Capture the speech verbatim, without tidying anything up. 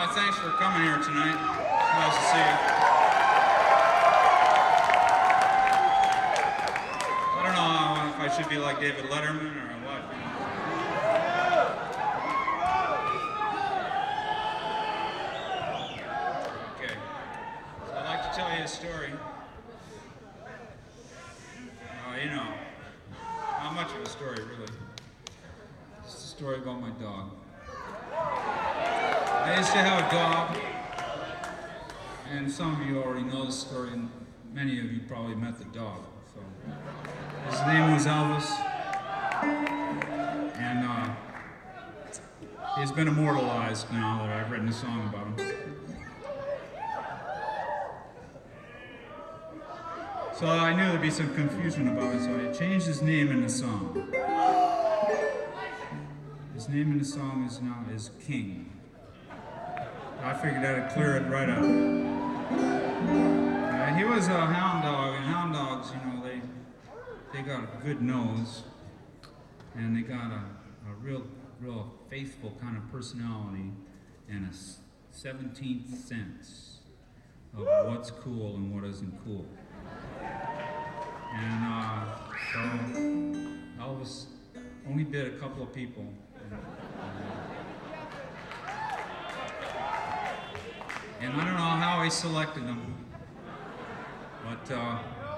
uh, thanks for coming here tonight. It's nice to see you. I don't know if I should be like David Letterman or what. Okay. So I'd like to tell you a story. Uh, you know, not much of a story, really. It's a story about my dog. I used to have a dog, and some of you already know the story, and many of you probably met the dog. So his name was Elvis, and uh, he's been immortalized now that I've written a song about him. So I knew there'd be some confusion about it, so I changed his name in the song. His name in the song is now is King. I figured I'd clear it right up. Uh, he was a hound dog, and hound dogs, you know, they they got a good nose, and they got a, a real, real faithful kind of personality, and a seventeenth sense of what's cool and what isn't cool. And uh, so Elvis only bit a couple of people. And I don't know how he selected them, but uh,